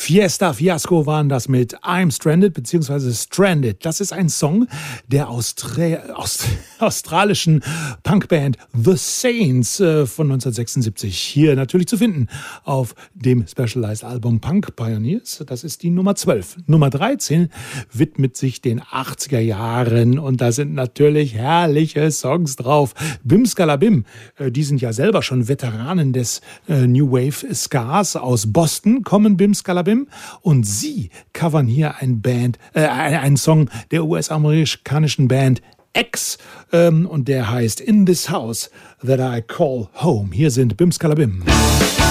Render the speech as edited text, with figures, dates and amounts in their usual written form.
Fiesta Fiasco waren das mit I'm Stranded bzw. Stranded. Das ist ein Song der australischen Punkband The Saints von 1976. Hier natürlich zu finden auf dem Specialized Album Punk Pioneers. Das ist die Nummer 12. Nummer 13 widmet sich den 80er Jahren und da sind natürlich herrliche Songs drauf. Bim Skalabim, die sind ja selber schon Veteranen des New Wave Scars. Aus Boston kommen Bim Skalabim und sie covern hier einen Song der US-amerikanischen Band X und der heißt In This House That I Call Home. Hier sind Bim Skalabim.